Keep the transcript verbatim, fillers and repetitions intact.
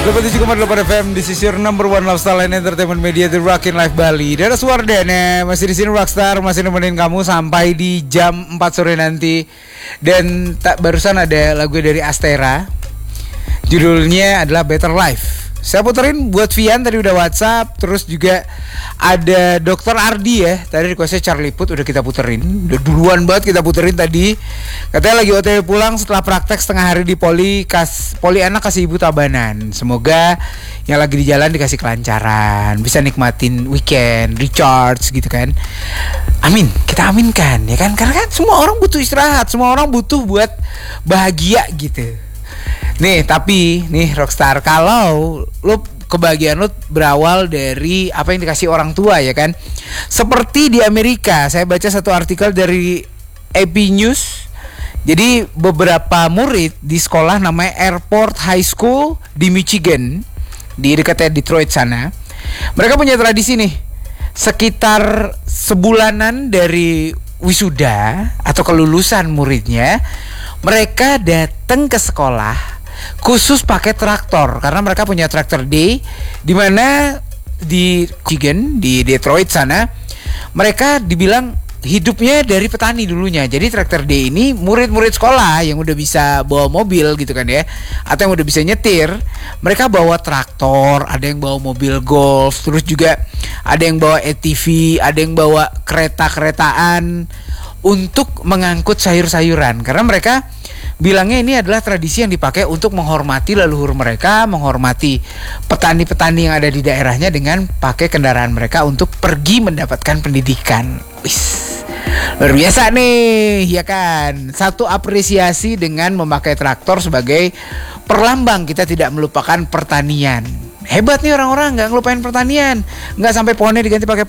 delapan puluh tujuh koma delapan F M, this is your number one lifestyle and entertainment media, The Rockin' Life Bali. Dara Suwardana masih di sini, Rockstar masih nemenin kamu sampai di jam empat sore nanti. Dan tak barusan ada lagu dari Astera, judulnya adalah Better Life. Saya puterin buat Vian, tadi udah WhatsApp. Terus juga ada Dokter Ardi ya, tadi requestnya Charlie Puth, udah kita puterin. Udah duluan banget kita puterin tadi. Katanya lagi O T W pulang setelah praktek setengah hari di Poli, kas, Poli anak kasih ibu tabanan. Semoga yang lagi di jalan dikasih kelancaran, bisa nikmatin weekend, recharge gitu kan. Amin, kita aminkan ya kan. Karena kan semua orang butuh istirahat, semua orang butuh buat bahagia gitu. Nih, tapi nih Rockstar, kalau lu kebahagiaan lu berawal dari apa yang dikasih orang tua ya kan. Seperti di Amerika, saya baca satu artikel dari A P News. Jadi beberapa murid di sekolah namanya Airport High School di Michigan, di dekatnya Detroit sana. Mereka punya tradisi nih. Sekitar sebulanan dari wisuda atau kelulusan muridnya, mereka datang ke sekolah khusus pakai traktor karena mereka punya tractor day, di mana di Michigan, di Detroit sana, mereka dibilang hidupnya dari petani dulunya. Jadi tractor day ini murid-murid sekolah yang udah bisa bawa mobil gitu kan ya, atau yang udah bisa nyetir, mereka bawa traktor, ada yang bawa mobil golf, terus juga ada yang bawa A T V, ada yang bawa kereta-keretaan untuk mengangkut sayur-sayuran. Karena mereka bilangnya ini adalah tradisi yang dipakai untuk menghormati leluhur mereka, menghormati petani-petani yang ada di daerahnya dengan pakai kendaraan mereka untuk pergi mendapatkan pendidikan. Wis, luar biasa nih, ya kan? Satu apresiasi dengan memakai traktor sebagai perlambang kita tidak melupakan pertanian. Hebat nih orang-orang, nggak ngelupain pertanian, nggak sampai pohonnya diganti pakai